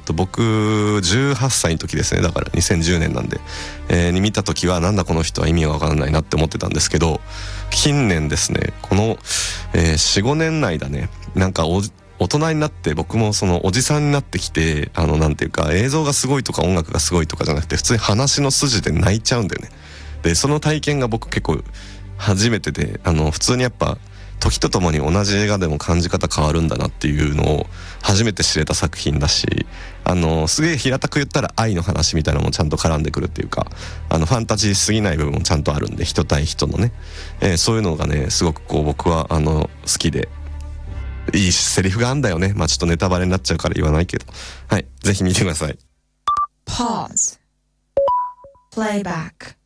僕18歳の時ですね、だから2010年なんで、に見た時はなんだこの人は意味がわからないなって思ってたんですけど、近年ですね、この、4、5年内だね、なんか大人になって僕もそのおじさんになってきて、なんていうか映像がすごいとか音楽がすごいとかじゃなくて、普通に話の筋で泣いちゃうんだよね。でその体験が僕結構初めてで、普通にやっぱ時とともに同じ映画でも感じ方変わるんだなっていうのを初めて知れた作品だし、すげえ平たく言ったら愛の話みたいなのもちゃんと絡んでくるっていうか、ファンタジーすぎない部分もちゃんとあるんで、人対人のね、そういうのがねすごくこう僕は好きで、いいセリフがあんだよね。まあちょっとネタバレになっちゃうから言わないけど、はい、ぜひ見てください。 Pause. Playback.